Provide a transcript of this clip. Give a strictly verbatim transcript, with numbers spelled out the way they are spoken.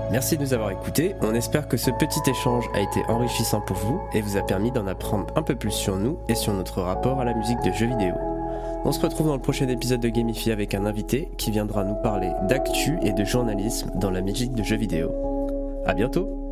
Merci de nous avoir écoutés, on espère que ce petit échange a été enrichissant pour vous et vous a permis d'en apprendre un peu plus sur nous et sur notre rapport à la musique de jeux vidéo. On se retrouve dans le prochain épisode de Gamify avec un invité qui viendra nous parler d'actu et de journalisme dans la musique de jeux vidéo. À bientôt!